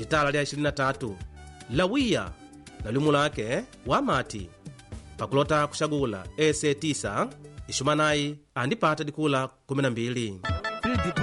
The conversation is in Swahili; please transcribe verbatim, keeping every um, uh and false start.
litala lya ishirini na tatu lawiya na lumu lake wamati pakulota kushagula ese tisa ishumanayi andipata dikula kumi na mbili.